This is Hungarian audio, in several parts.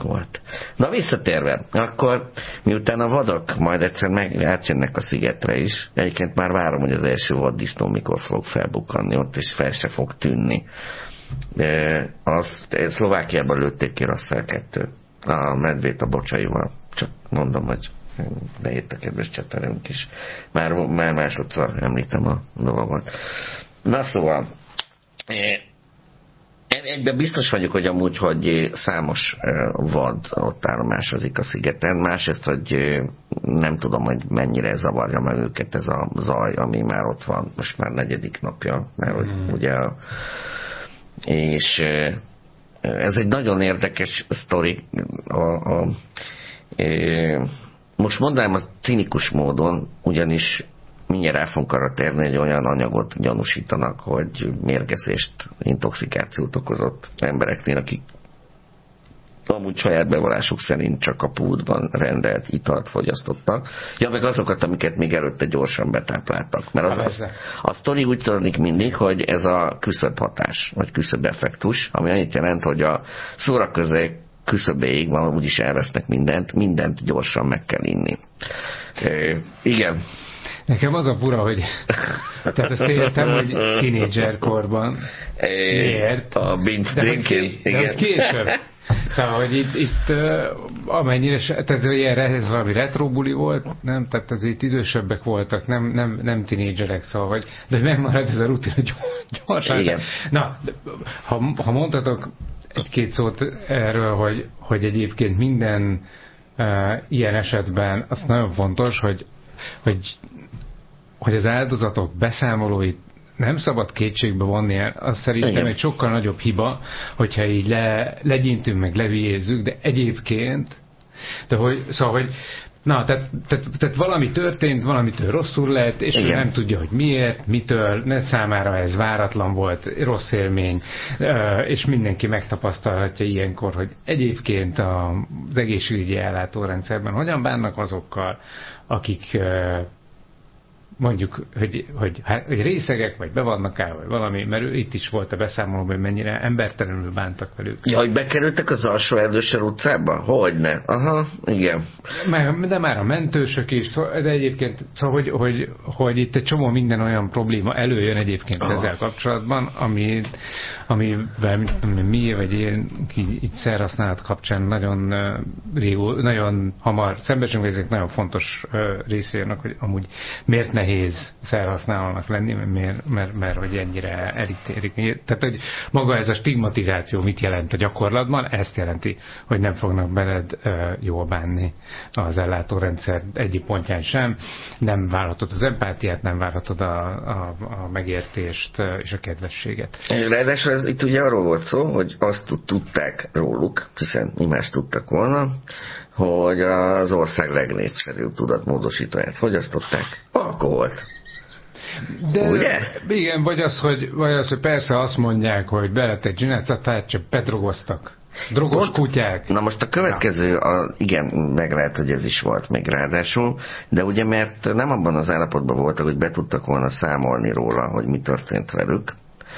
volt. Na visszatérve, akkor miután a vadak majd egyszer átjönnek a szigetre is, egyébként már várom, hogy az első vaddisznó mikor fog felbukkanni ott, és fel se fog tűnni. Azt Szlovákiában lőtték ki Russell 2, a medvét a bocsaival. Csak mondom, hogy beért a kedves csatornánk is. Már másodszor említem a dolgot. Na szóval, egyben biztos vagyok, hogy amúgy, hogy számos vad ott állomásozik a szigeten. Másrészt, hogy nem tudom, hogy mennyire zavarja meg őket ez a zaj, ami már ott van, most már 4. napja, mert ugye és ez egy nagyon érdekes sztori. Most mondanám azt cinikus módon, ugyanis mindjárt rá fogunk arra térni, hogy olyan anyagot gyanúsítanak, hogy mérgezést, intoxikációt okozott embereknél, akik amúgy saját bevallásuk szerint csak a pultban rendelt italt fogyasztottak. Ja, meg azokat, amiket még előtte gyorsan betápláltak. Mert a sztori úgy szólnik mindig, hogy ez a küszöbb hatás, vagy küszöbb effektus, ami annyit jelent, hogy a szórakozók küszöbéig van, úgyis elvesznek mindent gyorsan meg kell inni. Igen. Nekem az a fura, hogy tehát ezt értem, hogy tínédzserkorban miért. A binge drinking. De később. Szóval, hogy itt amennyire, tehát ez valami retrobuli volt, nem? Tehát azért idősebbek voltak, nem tínédzserek, szóval, hogy, de megmarad ez a rutin, hogy gyorsan. Igen. Na, ha mondhatok egy-két szót erről, hogy egyébként minden ilyen esetben az nagyon fontos, hogy az áldozatok beszámolóit nem szabad kétségbe vonni, az szerintem igen. Egy sokkal nagyobb hiba, hogyha így legyintünk, meg leviézzük, de egyébként, tehát valami történt, valamitől rosszul lett, és ő nem tudja, hogy miért, mitől, számára ez váratlan volt, rossz élmény, és mindenki megtapasztalhatja ilyenkor, hogy egyébként az egészségügyi ellátórendszerben hogyan bánnak azokkal, akik mondjuk, hogy részegek, vagy be vannak áll, vagy valami, mert itt is volt a beszámolóban, hogy mennyire embertelenül bántak velük. Ja, hogy bekerültek az alsó Erdősor utcába? Hogyne? Aha, igen. De már a mentősök is, de egyébként, szóval, hogy itt egy csomó minden olyan probléma előjön egyébként ezzel kapcsolatban, amivel mi, vagy én így szerhasználat kapcsán nagyon hamar szembesülünk, hogy ezek nagyon fontos részének, hogy amúgy miért nehéz szerhasználónak lenni, mert hogy ennyire elítérik. Tehát, hogy maga ez a stigmatizáció mit jelent a gyakorlatban? Ezt jelenti, hogy nem fognak beled jól bánni az ellátórendszer egyik pontján sem. Nem várhatod az empátiát, nem várhatod a megértést és a kedvességet. Ráadásul ez itt ugye arról volt szó, hogy azt tudták róluk, hiszen mi más tudtak volna, hogy az ország legnépszerűbb tudatmódosítóját fogyasztották. Alkoholt. De ugye? Igen, vagy az, hogy persze azt mondják, hogy belettek csináltatát, csak bedrogoztak. Drogos kutyák. Na most a következő, igen, meg lehet, hogy ez is volt még ráadásul, de ugye mert nem abban az állapotban voltak, hogy be tudtak volna számolni róla, hogy mi történt velük,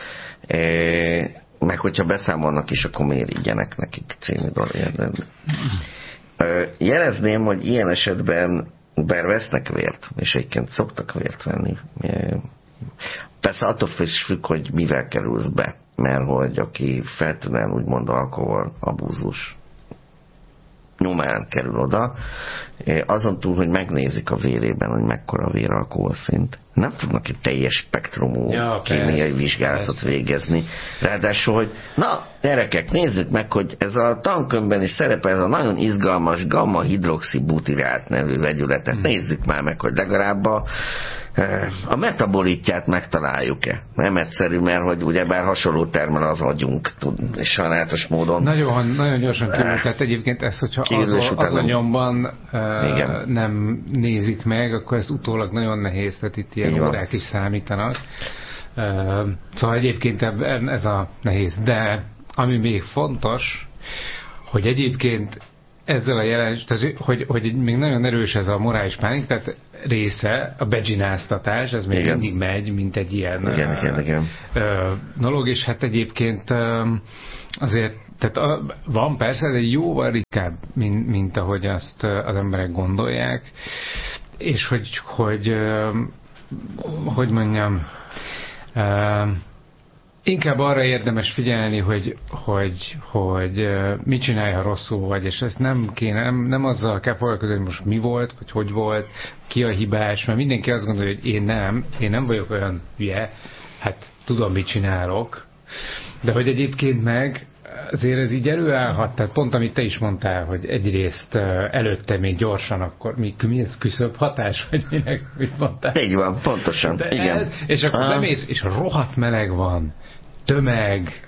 meg hogyha beszámolnak is, akkor miért igyenek nekik című dolog. Jelezném, hogy ilyen esetben bár vesznek vért, és egyébként szoktak vért venni. Persze attól is függ, hogy mivel kerülsz be, mert hogy aki feltétlenül úgymond alkohol abúzus nyomán kerül oda, azon túl, hogy megnézik a vérében, hogy mekkora a véralkoholszint, nem tudnak egy teljes spektrumú kémiai vizsgálatot végezni. Ráadásul, hogy na, gyerekek, nézzük meg, hogy ez a tankönyvben is szerepel ez a nagyon izgalmas gamma-hidroxibutirált nevű vegyületet. Nézzük már meg, hogy legalább a metabolitját megtaláljuk-e. Nem egyszerű, mert hogy ugyebár hasonló termel az agyunk, és sajnálatos módon. Nagyon gyorsan kívül, tehát egyébként ezt, hogyha azon nyomban nem nézik meg, akkor ez utólag nagyon nehéz, tehát itt ilyen órák is számítanak. Szóval egyébként ez a nehéz. De ami még fontos, hogy egyébként ezzel a jelenséggel, hogy még nagyon erős ez a morális pánik, tehát része, a beggináztatás, ez még mindig megy, mint egy ilyen dolog, és hát egyébként azért, tehát van persze, de jóval ritkább, mint ahogy azt az emberek gondolják, és hogy mondjam, inkább arra érdemes figyelni, hogy mit csinálj, ha rosszul vagy, és ezt nem azzal kell foglalkozni, hogy most mi volt, vagy hogy volt, ki a hibás, mert mindenki azt gondolja, hogy én nem vagyok olyan hülye, hát tudom, mit csinálok, de hogy egyébként meg azért ez így előállhat, tehát pont amit te is mondtál, hogy egyrészt előtte még gyorsan, akkor mi ez, küszöbb hatás, vagy mit mondtál? Így van, pontosan, de igen. És akkor bemész, és rohadt meleg van, tömeg,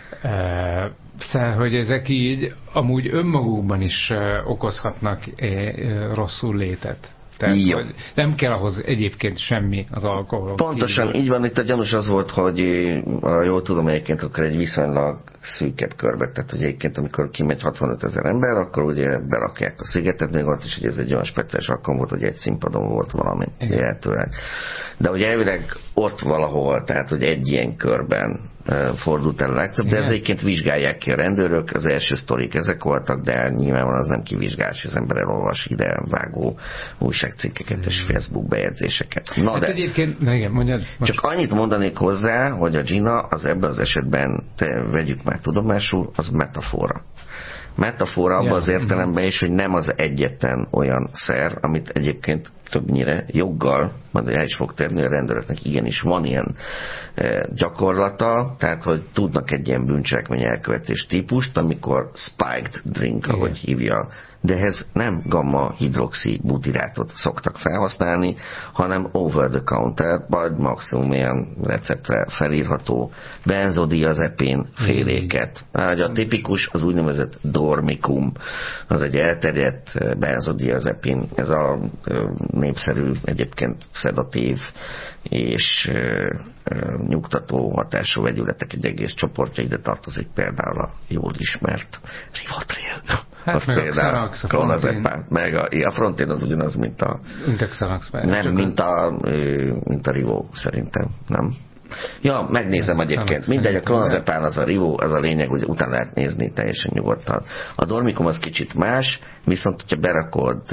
szóval, hogy ezek így amúgy önmagukban is okozhatnak rosszul létet. Tehát, hogy nem kell ahhoz egyébként semmi az alkohol. Pontosan, így van, itt a gyanús az volt, hogy jól tudom egyébként, akkor egy viszonylag szűkebb körbe, tehát hogy egyébként amikor kimegy 65 000 ember, akkor ugye berakják a szigetet, még ott is, hogy ez egy olyan speciális alkalom volt, hogy egy színpadon volt valami lehetőleg. De hogy elvileg ott valahol, tehát hogy egy ilyen körben fordult el a legtöbb, de ez egyébként vizsgálják ki a rendőrök, az első sztorik ezek voltak, de nyilvánvalóan az nem kivizsgálás, az ember elolvas ide vágó újságcikkeket és Facebook bejegyzéseket. Na de egyébként, igen, mondjad, csak annyit mondanék hozzá, hogy a Gina az ebben az esetben, vegyük már tudomásul, az metafora. Metafora abban az értelemben is, hogy nem az egyetlen olyan szer, amit egyébként többnyire joggal, majd el is fog térni, a rendőröknek igenis van ilyen gyakorlata, tehát hogy tudnak egy ilyen bűncselekmény elkövetés típust, amikor spiked drink, ahogy hívja, de ehhez nem gamma-hidroxi butirátot szoktak felhasználni, hanem over the counter, vagy maximum ilyen receptre felírható benzodiazepin féléket. A tipikus az úgynevezett dormicum, az egy elterjedt benzodiazepin, ez a népszerű egyébként szedatív és nyugtató hatású vegyületek egy egész csoportja, ide tartozik például a jól ismert Rivotril. Hát az meg például a klonazepam, meg a Frontin az ugyanaz, mint a nem, mint a Rivo szerintem, nem? Ja, megnézem egyébként. Mindegy, a klonazepam az a Rivo, az a lényeg, hogy utána lehet nézni teljesen nyugodtan. A dormikum az kicsit más, viszont hogyha berakod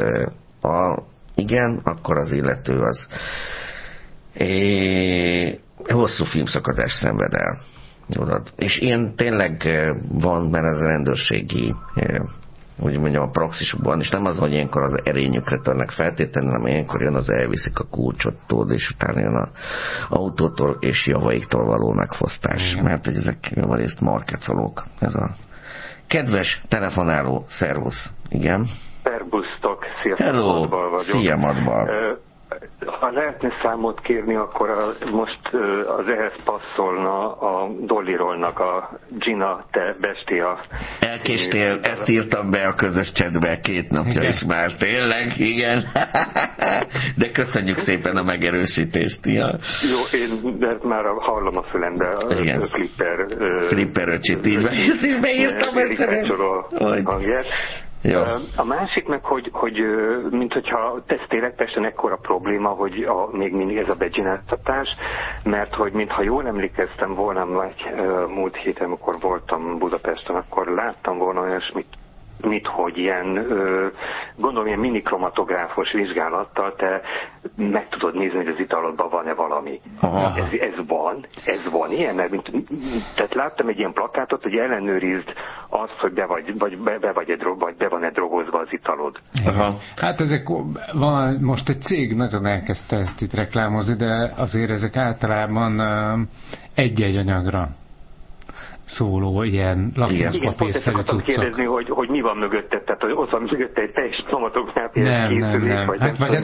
igen, akkor az illető az hosszú filmszakadást szenved el. És ilyen tényleg van, mert ez a rendőrségi úgy mondjam, a praxisukban, és nem az, hogy ilyenkor az erényükre tennek feltétlenül, hanem ilyenkor jön az elviszik a kulcsottól, és utána jön az autótól és javaiktól való megfosztás. Igen. Mert hogy ezek részt markecolók. Ez a kedves telefonáló, szervusz, igen. Szervusztok, sziasztok, hello, Madbal vagyok. Szia, Madbal. Ha lehetne számot kérni, akkor most az ehhez passzolna a Dollyrolnak a Gina, te bestia. Elkéstél, ezt írtam be a közös chatbe 2 napja is már, tényleg, igen. De köszönjük szépen a megerősítést. Ja. Jó, én már hallom a fülembe a Flipper öcsit, így beírtam egyszerűen. Hangját. Jó. A másik meg, hogy mint hogyha ez tényleg teljesen ekkora probléma, hogy még mindig ez a beggináztatás, mert hogy mintha jól emlékeztem volna, múlt héten, amikor voltam Budapesten, akkor láttam volna olyasmit, hogy ilyen, gondolom ilyen minikromatográfos vizsgálattal te meg tudod nézni, hogy az italodban van-e valami. Ez van ilyen, mert tehát láttam egy ilyen plakátot, hogy ellenőrizd azt, hogy be van-e drogozva az italod. Aha. Hát ezek most egy cég nagyon elkezdte ezt itt reklámozni, de azért ezek általában egy-egy anyagra szóló ilyen lakmuszpapírszerű cuccok. Igen, kérdezni, hogy mi van mögötte, tehát hogy ott van mögötte egy teljes kromatográfiás készülék, nem. Hát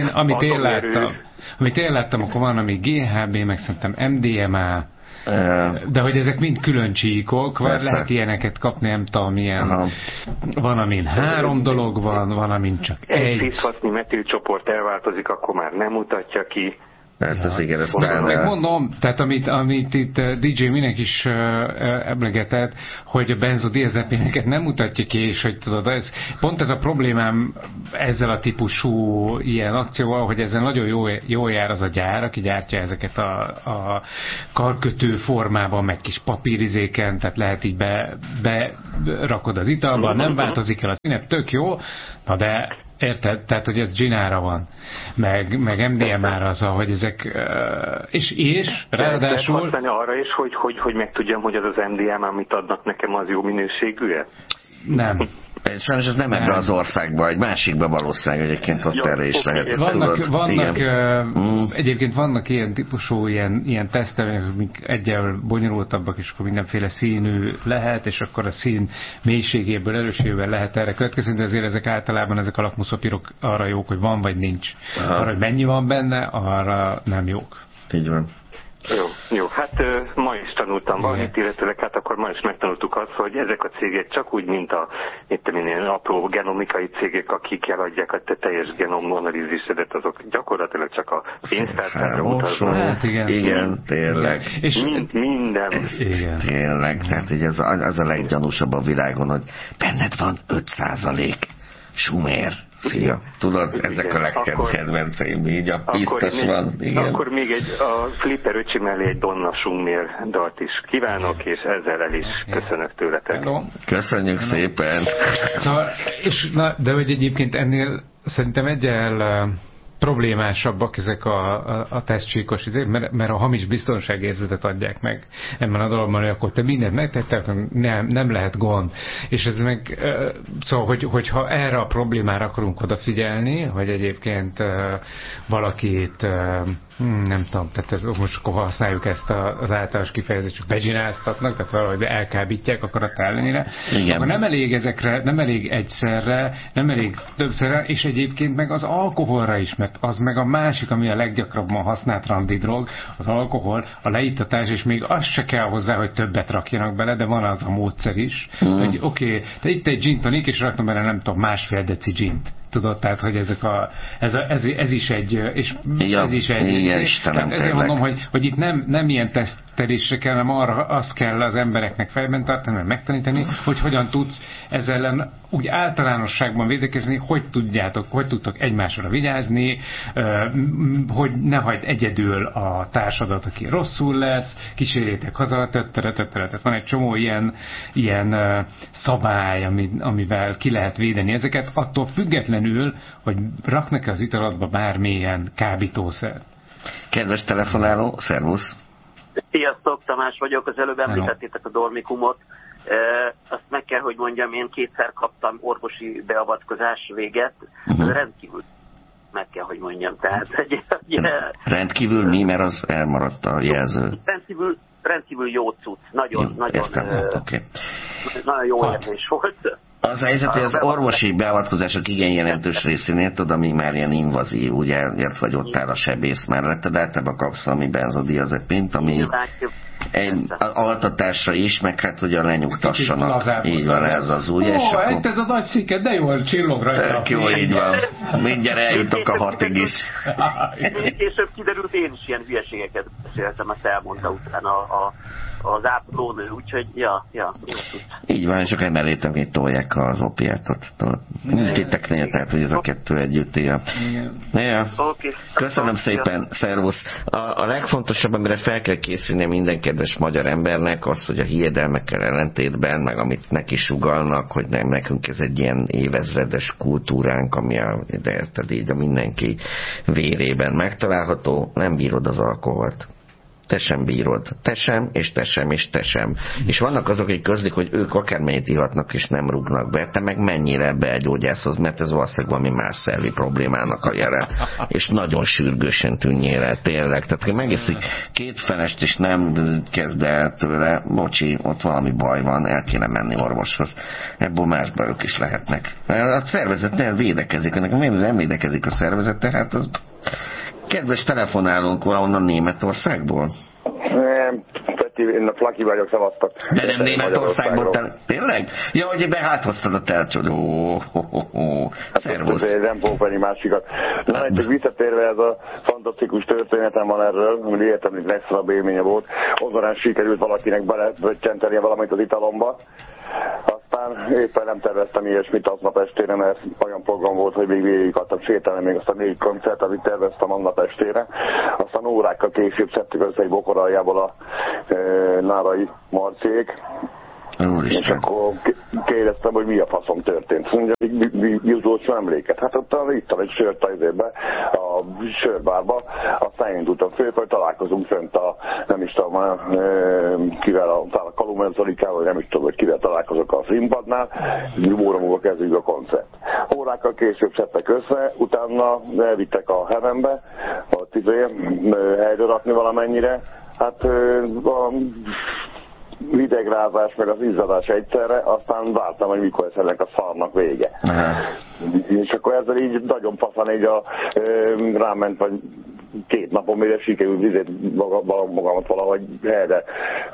amit én láttam, akkor van, ami GHB, meg szerintem MDMA, de hogy ezek mind külön csíkok, vagy lehet ilyeneket kapni, nem tudom, milyen. Van, amin 3 dolog van, amin csak egy. Egy 10-6 metilcsoport elváltozik, akkor már nem mutatja ki. Tehát ez igen, ez meg mondom, tehát amit itt DJ Minek is emlegetett, hogy a benzodiazepineket nem mutatja ki, és hogy tudod, pont ez a problémám ezzel a típusú ilyen akcióval, hogy ezzel nagyon jól jár az a gyár, aki gyártja ezeket a karkötő formában, meg kis papírizéken, tehát lehet így berakod az italba, nem változik el a színe, tök jó, na de érted? Tehát, hogy ez Ginára van, meg MDMA-ra az, hogy ezek, és ráadásul... Használni arra is, hogy megtudjam, hogy az MDMA, amit adnak nekem, az jó minőségű-e? Nem. Sajnos ez nem ebben az országban, egy másikban valószínűleg egyébként ott erre is lehet. Vannak egyébként vannak ilyen típusú ilyen tesztelők, amik egyel bonyolultabbak, és akkor mindenféle színű lehet, és akkor a szín mélységéből, erőségéből lehet erre következni, de azért ezek általában ezek a lakmuszpapírok arra jók, hogy van vagy nincs. Arra, hogy mennyi van benne, arra nem jók. Így van. Jó, hát ma is tanultam valamit, illetőleg hát akkor ma is megtanultuk azt, hogy ezek a cégek csak úgy, mint a ilyen apró genomikai cégek, akik eladják a te teljes genomanalízisedet, azok gyakorlatilag csak a pénztárcára mutatnak. Hát igen, tényleg. És minden. Igen. Tényleg, tehát így az a leggyanúsabb a világon, hogy benned van 5% sumér. Szia. Tudod, ezek a legkedvenceim, így a biztos van. Igen. Akkor még a Flipper öcsi mellé egy Donna Summér dalt is kívánok, és ezzel el is köszönök tőletek. Hello. Köszönjük szépen. Szóval, de hogy egyébként ennél szerintem egyel problémásabbak ezek a tesztcsíkos izék, mert a hamis biztonságérzetet adják meg ebben a dologban, hogy akkor te mindent megtettek, nem lehet gond. És ez meg, szóval, hogyha erre a problémára akarunk odafigyelni, hogy egyébként valakit nem tudom, tehát most akkor használjuk ezt az általános kifejezést, hogy begsináztatnak, tehát valahogy elkábítják akarat ellenére, akkor nem elég ezekre, nem elég egyszerre, nem elég többszerre, és egyébként meg az alkoholra is, mert az meg a másik, ami a leggyakrabban használt randi drog, az alkohol, a leittatás, és még az se kell hozzá, hogy többet rakjanak bele, de van az a módszer is, hogy oké, te itt egy gin tonic, és raktam bele, nem tudom, 1,5 deci gint. Tudod, tehát, hogy ez is egy, és ez is egy, tehát ezért mondom, hogy itt nem ilyen tesztelésre kell, hanem arra azt kell az embereknek fejben tartani, mert megtanítani, hogy hogyan tudsz ezzel ellen úgy általánosságban védekezni, hogy tudtok egymásra vigyázni, hogy ne hagyd egyedül a társadat, aki rosszul lesz, kísérjétek haza, tehát van egy csomó ilyen szabály, amivel ki lehet védeni ezeket, attól függetlenül, hogy raknak-e az italatba bármilyen kábítószer. Kedves telefonáló, szervusz! Sziasztok, Tamás vagyok, az előbb említettétek a dormikumot. Azt meg kell, hogy mondjam, én 2-szer kaptam orvosi beavatkozás véget, ez rendkívül meg kell, hogy mondjam. Tehát, rendkívül mi, mert az elmaradt a jelző. Rendkívül jó cucc, nagyon jó érzés volt. Az a helyzet, hogy az orvosi beavatkozások igen jelentős részénél, tudod, ami már ilyen invazív, ugye, vagy ott áll a sebész mellette, de általában kapsz ami benzodiazepint, ami egy altatásra is, meg hát ugye lenyugtassanak. Így van, ez az új. Itt ez a nagy sziket, de jól csillog rajta. Tök jó, így van. Mindjárt eljutok a 6-ig is. Később kiderült, én is ilyen hülyeségeket beszéltem, ezt elmondta utána az ápolónő, úgyhogy ja. Így van, és akkor emelétem, hogy tolják az opiátot. Titeknél, tehát, hogy ez a kettő együtt él. Ja. Köszönöm szépen, szervusz. A legfontosabb, amire fel kell készülni minden kedves magyar embernek, az, hogy a hiedelmekkel ellentétben, meg amit neki sugallnak, hogy nem nekünk ez egy ilyen évezredes kultúránk, ami így a mindenki vérében megtalálható, nem bírod az alkoholt. Te sem bírod. Te sem, és te sem, és te sem. És vannak azok, akik közlik, hogy ők akármennyit ihatnak, és nem rúgnak be. Te meg mennyire be a gyógyászhoz, mert ez valószínűleg valami más szervi problémának a jele. És nagyon sürgősen tűnjél el, tényleg. Tehát, hogy megiszik 2 fenest, és nem kezd el tőle, bocsi, ott valami baj van, el kéne menni orvoshoz. Ebből más bajok is lehetnek. A szervezet nem védekezik. Ennek nem védekezik a szervezet, tehát az... Kedves telefonálónk valahonnan Németországból? Nem, tehát én a Flaki vagyok, szavaztak. De nem Németországból, tényleg? Ja, hogy behátoztad a telcsodó. Szervusz. Nem fogok venni másikat. Na, csak visszatérve ez a fantasztikus történetem van erről, hogy értem, hogy legszarabb élménye volt. Ozorán sikerült valakinek belevöccsentenie valamit az italomba. Aztán éppen nem terveztem ilyesmit aznap estére, mert olyan program volt, hogy még végig adtam sétálni még azt a 4 koncert, amit terveztem aznap estére. Aztán órákkal később szedtük össze egy bokoraljából a nárai Marciék. És akkor kérdeztem, hogy mi a faszom történt. Mondja, mi utolsó emléket? Hát ott ittam egy sört a sörbárba, aztán indultam föl, hogy találkozunk fönt nem is tudom, kivel a Kalumen Zolikával, vagy nem is tudom, hogy kivel találkozok a színpadnál, óra múlva kezdődik a koncert. Órákkal később szedtek össze, utána elvittek a Heavenbe, ott helyre rakni valamennyire. Hát a hidegrázás, meg az izzadás egyszerre, aztán vártam, hogy mikor lesz ennek a szarnak vége. És akkor ezzel így nagyon faszan így ráment, vagy 2 napon mire sikerült magamat valahogy helyre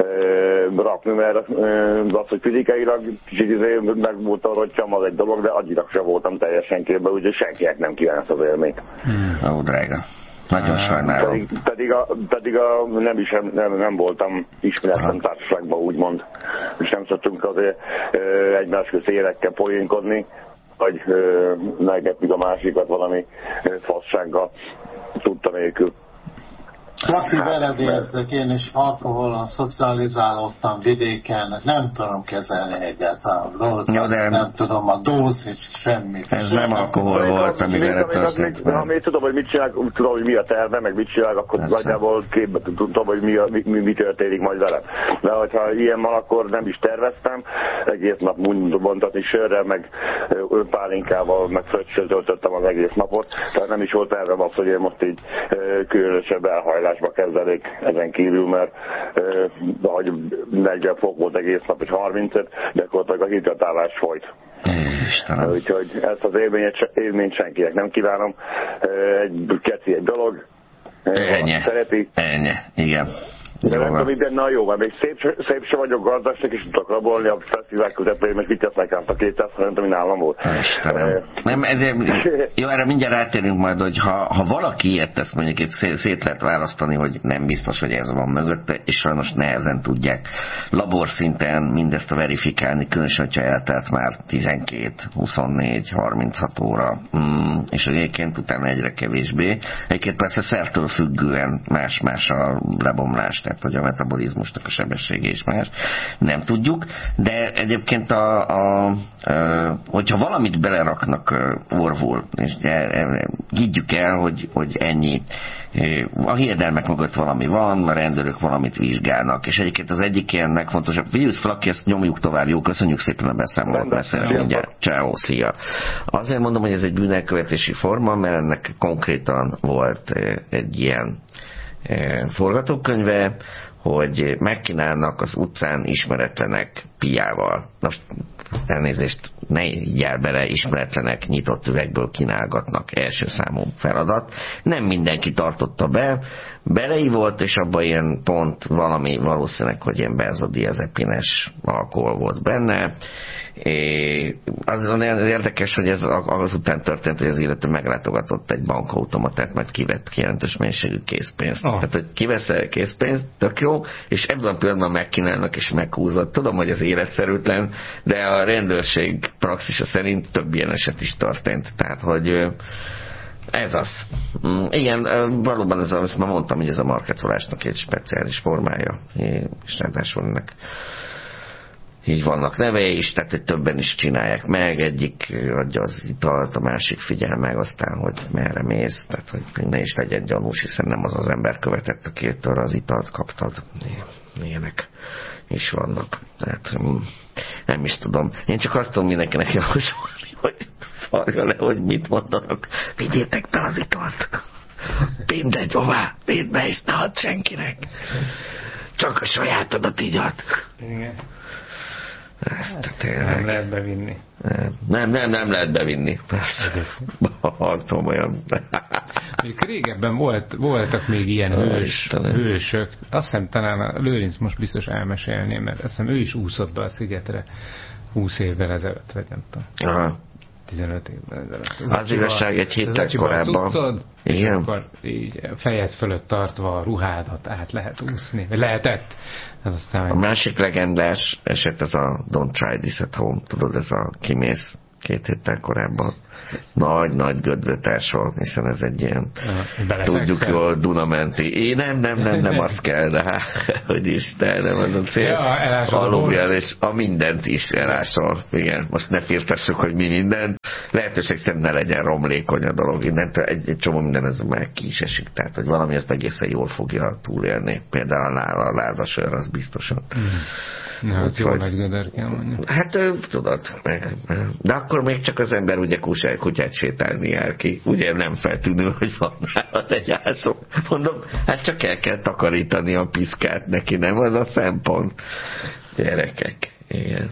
rakni, mert az, hogy fizikailag kicsit megmúltam, hogy az egy dolog, de agyilag sem voltam teljesen képben, úgyhogy senkinek nem kíván ezt az élményt. Ó, drága. Nagyon sajnálom. Pedig nem voltam ismeretlen társaságban, úgymond. És nem szoktunk azért egymás közt érekkel poénkodni, vagy negetni a másikat valami fassággal tudta nélkül. Laki, veled érzek, én is alkoholon szocializálódtam vidéken, nem tudom kezelni egyáltalán a drogot, nem tudom a dózis, semmi. Ez nem alkohol volt, ami vele történt. Ha én tudom, hogy mit csinál, tudom, hogy mi a terve, meg mit csinál, akkor nagyjából képben tudom, hogy mi történik majd velem. De hogyha ilyen van, akkor nem is terveztem, egész nap bontatni sörrel, meg pálinkával, meg fröccsel töltöttem az egész napot, tehát nem is volt tervem az, hogy én most így különösebb elhajlás kezdenék ezen kívül, mert ahogy 40 fok volt egész nap, és 35, gyakorlatilag a hidratálás folyt. Úgyhogy ezt az élményt senkinek nem kívánom. Egy keci egy dolog. Ennyi. Szereti. Ennyi, igen. De nem tudom, minden jó, mert még szép se vagyok gazdásnak, és tudok rabolni a fesztivál közepén, és mit tesznek át a 200, nem tudom, nálam volt. Istenem. Nem, jó, erre mindjárt rátérünk majd, hogy ha valaki ilyet tesz, mondjuk itt szét lehet választani, hogy nem biztos, hogy ez van mögötte, és sajnos nehezen tudják laborszinten mindezt verifikálni, különösen, hogyha eltelt már 12, 24, 36 óra, és egyébként utána egyre kevésbé. Egyébként persze szertől függően más a lebomlás, tehát hogy a metabolizmusnak a sebessége is más, nem tudjuk, de egyébként hogyha valamit beleraknak orvul, és higgyük el, hogy ennyi, a hiedelmek mögött valami van, a rendőrök valamit vizsgálnak, és egyébként az egyik ilyen legfontosabb, Vigyusz Flaki, ezt nyomjuk tovább, jó, köszönjük szépen a beszámolót, beszélünk mindjárt, ciao, szia. Azért mondom, hogy ez egy bűnelkövetési forma, mert ennek konkrétan volt egy ilyen forgatókönyve, hogy megkínálnak az utcán ismeretlenek piával. Most elnézést, ne jár bele, ismeretlenek nyitott üvegből kínálgatnak, első számú feladat. Nem mindenki tartotta be, beleívott, és abban ilyen pont valami, valószínűleg, hogy ilyen benzodiazepines alkohol volt benne. Az érdekes, hogy ez azután történt, hogy az illető meglátogatott egy bankautomatát, mert kivett jelentős mennyiségű készpénzt. Tehát, hogy kivesz készpénzt, tök jó, és ebben a pillanatban megkínálnak és meghúzott. Tudom, hogy ez életszerűtlen, de a rendőrség praxisa szerint több ilyen eset is történt. Tehát, hogy ez az. Igen, valóban ez, azt már mondtam, hogy ez a markecolásnak egy speciális formája, és ráadásul ennek így vannak nevei is, tehát hogy többen is csinálják meg, egyik adja az italt, a másik figyel meg aztán, hogy merre mész, tehát hogy ne is legyen gyanús, hiszen nem az az ember követett, akitől az italt kaptad. Ilyenek is vannak. Tehát nem is tudom. Én csak azt tudom mindenkinek javasolni, hogy szarja le, hogy mit mondanak. Vigyétek be az italt. Vidd egy hová, vidd be, és ne add senkinek. Csak a sajátodat igyad. Igen. Ezt nem lehet bevinni. Nem lehet bevinni. Hartom olyan. Régebben voltak még ilyen hősök. Azt hiszem talán a Lőrinc most biztos elmesélné, mert azt hiszem ő is úszott be a szigetre 20 évvel ezelőtt, vagy nem tudom. Aha. 15 évvel ezelőtt. Az igazság, egy héttel korábban. Igen. És akkor így fejed fölött tartva a ruhádat át lehet úszni. Lehetett. A másik legendás eset az a Don't Try This at Home. Tudod, ez a kimész 2 héttel korábban. Nagy gödrötás volt, hiszen ez egy ilyen tudjuk jól Dunamenti. Nem az kell, de hogy is, de nem az a cél. Aludjál, és a mindent is elásol. Igen, most ne firtassuk, hogy mi mindent. Lehetőség szerint ne legyen romlékony a dolog. Egy csomó minden ez már ki is esik. Tehát, hogy valami ezt egészen jól fogja túlélni. Például a lázasőr, az biztosan. Na, hát jó nagy gödör kell mondani. Hát tudod, de akkor még csak az ember ugye kutyát sétálni jár ki. Ugye nem feltűnő, hogy van nála egy ászok. Mondom, hát csak el kell takarítani a piszkát neki, nem az a szempont. Gyerekek, igen.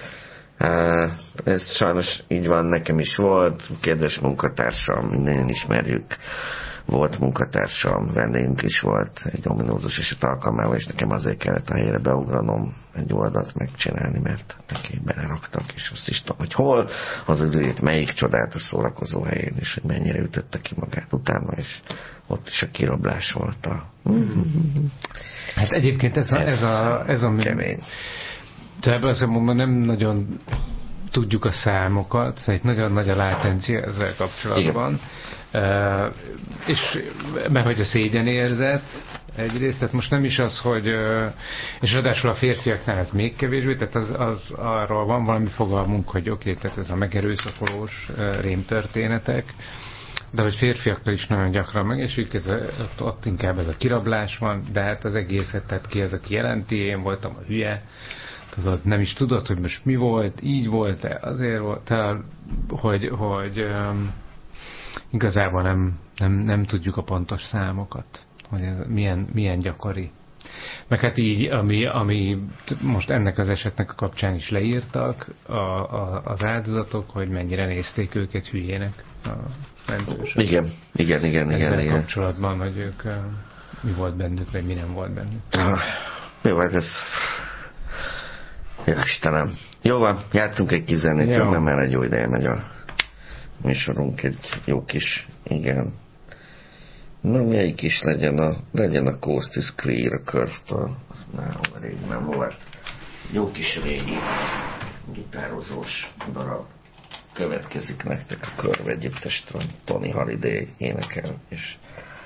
Ez sajnos így van, nekem is volt. Kedves munkatársam, minden ismerjük. Volt munkatársam, vendégünk is volt egy ominózus eset alkalmával, és nekem azért kellett a helyre beugranom egy oldalt megcsinálni, mert neki beleraktak, és azt is tudom, hogy hol az időjét, melyik csodálatos szórakozó helyén, és hogy mennyire ütötte ki magát utána, és ott is a kirablás volt a... Hát egyébként ez a kemény. Tehát azt mondom, nem nagyon tudjuk a számokat, szóval itt nagyon nagy a látencia ezzel kapcsolatban. Igen. És mert hogy a szégyenérzet egyrészt, tehát most nem is az, hogy és ráadásul a férfiaknál ez még kevésbé, tehát az arról van valami fogalmunk, hogy oké, tehát ez a megerőszakolós rémtörténetek, de hogy férfiakkal is nagyon gyakran megesik, ott inkább ez a kirablás van, de hát az egészet, tehát ki az, aki jelenti, én voltam a hülye, tudod, nem is tudod, hogy most mi volt, így volt-e, azért volt, hogy igazából nem tudjuk a pontos számokat, hogy ez milyen gyakori. Meg hát így, ami most ennek az esetnek a kapcsán is leírtak az áldozatok, hogy mennyire nézték őket hülyének a mentősök. Igen. Kapcsolatban, hogy ők mi volt bennük, vagy mi nem volt bennük. Jó, hát ez... Ja, Istenem. Jó van, játszunk egy kis zenét, mert egy jó ideje megy a műsorunk, egy jó kis, igen. Na, melyik is legyen a Coast is Clear a Curve-től. Az már rég nem volt. Jó kis régi gitározós darab. Következik nektek a Curve együttestől. Tony Holiday énekel, és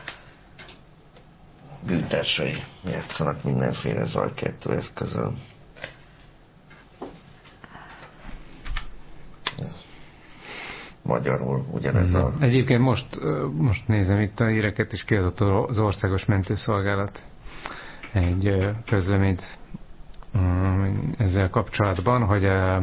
bűntársai játszanak mindenféle zajkeltő eszközön. Magyarul ugyanez a... Egyébként most nézem itt a híreket, és kiadott az Országos Mentőszolgálat egy közleményt ezzel kapcsolatban, hogy a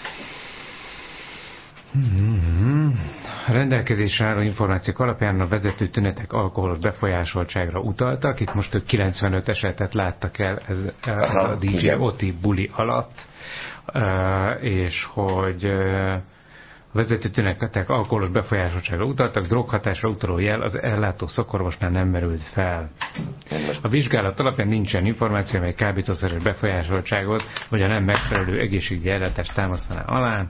rendelkezésre álló információk alapján a vezető tünetek alkoholos befolyásoltságra utaltak. Itt most ők 95 esetet láttak el a DJ Oti buli alatt, és hogy a vezető tünetek alkoholos befolyásoltságra utaltak, droghatásra utaló jel az ellátó szakorvosnál nem merült fel. A vizsgálat alapján nincsen információ, amely kábítószeres befolyásoltságot vagy a nem megfelelő egészségügyi ellátást támasztaná alá.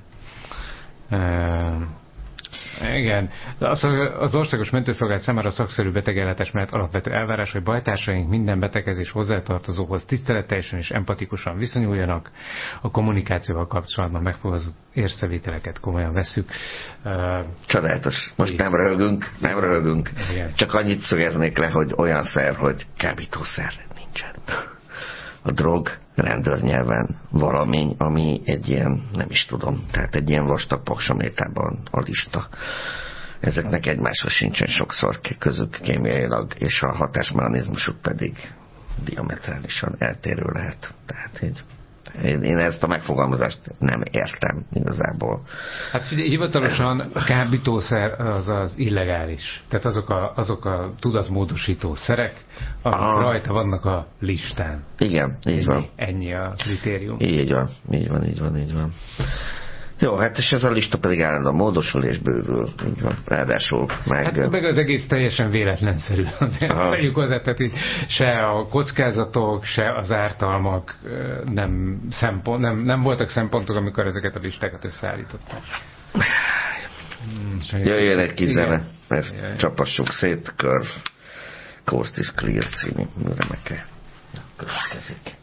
Igen. Az Országos Mentőszolgálat számára a szakszerű betegellátás mellett alapvető elvárás, hogy bajtársaink minden betegezés hozzátartozóhoz tiszteletteljesen és empatikusan viszonyuljanak. A kommunikációval kapcsolatban megfogalmazott észrevételeket komolyan vesszük. Csodálatos. Most nem röhögünk. Igen. Csak annyit szögeznék le, hogy olyan szer, hogy kábítószer nincsen. A drog rendőrnyelven valami, ami egy ilyen, nem is tudom, tehát egy ilyen vastag paksamétában a lista. Ezeknek egymáshoz sincsen sokszor közük kémiailag, és a hatásmechanizmusuk pedig diametrálisan eltérő lehet. Tehát én ezt a megfogalmazást nem értem igazából. Hát figyelj, hivatalosan a kábítószer az illegális. Tehát azok a tudatmódosító szerek, amik rajta vannak a listán. Igen, így van. Ennyi a kritérium. Így van. Jó, hát és ez a lista pedig állandóan módosul és bővül. Így van. Ráadásul meg az egész teljesen véletlenszerű. Tegyük hozzá, tehát így se a kockázatok, se az ártalmak nem voltak szempontok, amikor ezeket a listákat összeállították. Jöjjön egy kis zene, ezt csapassuk szét, Curve Coast is Clear című műremeke következik.